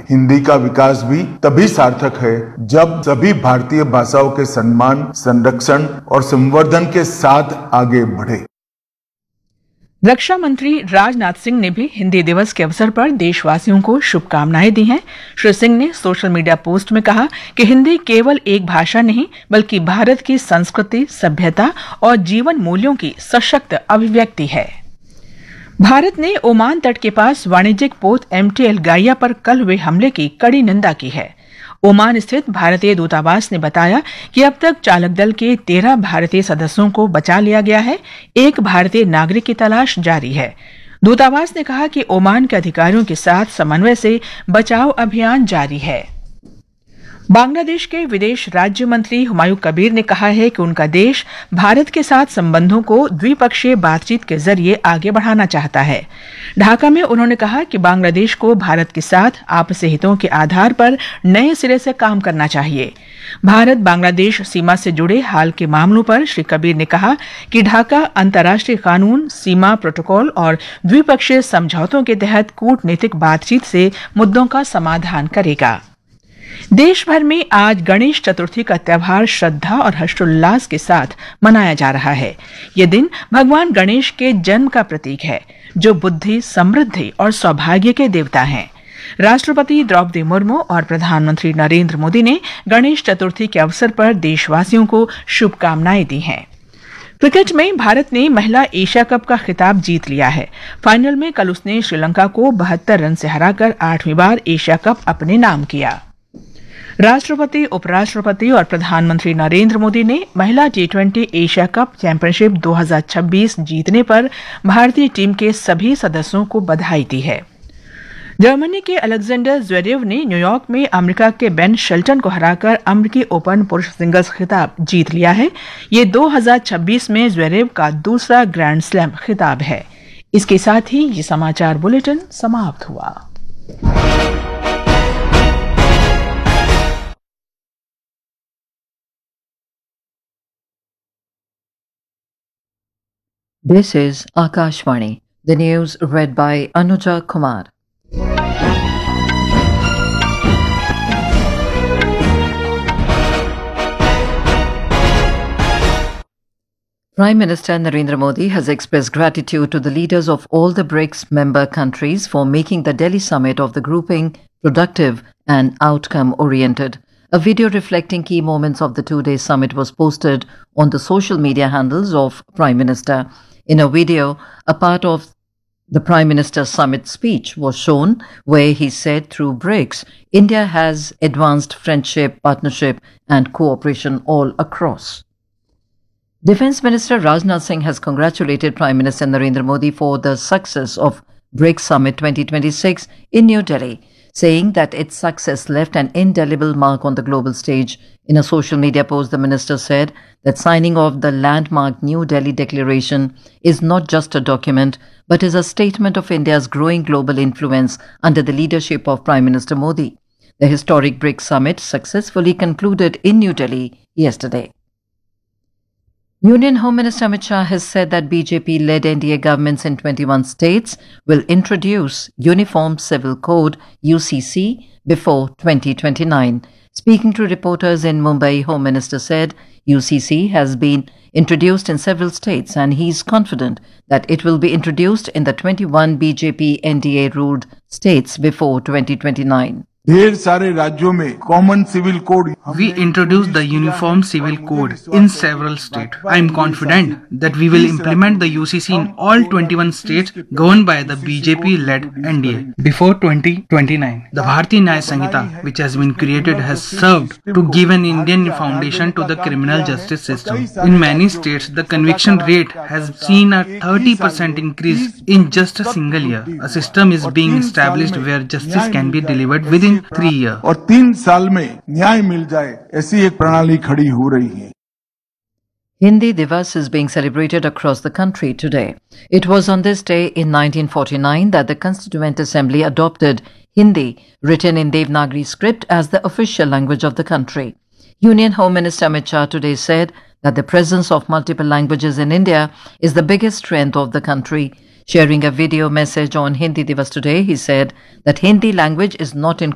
हिंदी का विकास भी तभी सार्थक है जब सभी भारतीय भाषाओं के सम्मान, संरक्षण और संवर्धन के साथ आगे बढ़े। रक्षा मंत्री राजनाथ सिंह ने भी हिंदी दिवस के अवसर पर देशवासियों को शुभकामनाएं दी हैं। श्री सिंह ने सोशल मीडिया पोस्ट में कहा कि हिंदी केवल एक भाषा नहीं बल्कि भारत की संस्कृति, सभ्यता और जीवन मूल्यों की सशक्त अभिव्यक्ति है। भारत ने ओमान तट के पास वाणिज्यिक पोत MT El Gaia पर कल हुए हमले की कड़ी निंदा की है। ओमान स्थित भारतीय दूतावास ने बताया कि अब तक चालक दल के 13 भारतीय सदस्यों को बचा लिया गया है। एक भारतीय नागरिक की तलाश जारी है। दूतावास ने कहा कि ओमान के अधिकारियों के साथ समन्वय से बचाव अभियान जारी है। बांग्लादेश के विदेश राज्य मंत्री हुमायूं कबीर ने कहा है कि उनका देश भारत के साथ संबंधों को द्विपक्षीय बातचीत के जरिए आगे बढ़ाना चाहता है। ढाका में उन्होंने कहा कि बांग्लादेश को भारत के साथ आपसी हितों के आधार पर नए सिरे से काम करना चाहिए। भारत बांग्लादेश सीमा से जुड़े हाल के मामलों पर श्री कबीर ने कहा कि ढाका अंतर्राष्ट्रीय कानून, सीमा प्रोटोकॉल और द्विपक्षीय समझौतों के तहत कूटनीतिक बातचीत से मुद्दों का समाधान करेगा। देश भर में आज गणेश चतुर्थी का त्यौहार श्रद्धा और हर्षोल्लास के साथ मनाया जा रहा है। ये दिन भगवान गणेश के जन्म का प्रतीक है, जो बुद्धि, समृद्धि और सौभाग्य के देवता हैं। राष्ट्रपति द्रौपदी मुर्मू और प्रधानमंत्री नरेंद्र मोदी ने गणेश चतुर्थी के अवसर पर देशवासियों को शुभकामनाएं दी हैं। क्रिकेट में भारत ने महिला एशिया कप का खिताब जीत लिया है। फाइनल में कल उसने श्रीलंका को 72 रन से हराकर 8वीं बार एशिया कप अपने नाम किया। राष्ट्रपति, उपराष्ट्रपति और प्रधानमंत्री नरेंद्र मोदी ने महिला T20 एशिया कप चैंपियनशिप 2026 जीतने पर भारतीय टीम के सभी सदस्यों को बधाई दी है। जर्मनी के अलेक्जेंडर ज़्वेरेव ने न्यूयॉर्क में अमेरिका के बेन शेल्टन को हराकर अमेरिकी ओपन पुरुष सिंगल्स खिताब जीत लिया है। ये 2026 में ज़्वेरेव का दूसरा ग्रैंड स्लैम खिताब है। इसके साथ ही ये समाचार बुलेटिन समाप्त हुआ। This is Akashvani, the news read by Anuja Kumar. Prime Minister Narendra Modi has expressed gratitude to the leaders of all the BRICS member countries for making the Delhi summit of the grouping productive and outcome-oriented. A video reflecting key moments of the two-day summit was posted on the social media handles of Prime Minister. In a video, a part of the Prime Minister's summit speech was shown where he said through BRICS, India has advanced friendship, partnership and cooperation all across. Defence Minister Rajnath Singh has congratulated Prime Minister Narendra Modi for the success of BRICS Summit 2026 in New Delhi, saying that its success left an indelible mark on the global stage. In a social media post, the minister said that signing of the landmark New Delhi Declaration is not just a document, but is a statement of India's growing global influence under the leadership of Prime Minister Modi. The historic BRICS Summit successfully concluded in New Delhi yesterday. Union Home Minister Amit Shah has said that BJP-led NDA governments in 21 states will introduce Uniform Civil Code UCC before 2029. Speaking to reporters in Mumbai, Home Minister said UCC has been introduced in several states and he is confident that it will be introduced in the 21 BJP NDA-ruled states before 2029. ढेर सारे राज्यों में common civil code We introduced the Uniform Civil Code in several states. I am confident that we will implement the UCC in all 21 states governed by the BJP-led NDA before 2029. The Bharatiya Nyaya Sanhita, which has been created, has served to give an Indian foundation to the criminal justice system. In many states, the conviction rate has seen a 30% increase in just a single year. A system is being established where justice can be delivered within 3 years. और 3 साल में न्याय मिल जाए, ऐसी एक प्रणाली खड़ी हो रही है. Hindi Divas is being celebrated across the country today. It was on this day in 1949 that the Constituent Assembly adopted Hindi, written in Devanagari script, as the official language of the country. Union Home Minister Amit Shah today said that the presence of multiple languages in India is the biggest strength of the country. Sharing a video message on Hindi Divas today, he said that Hindi language is not in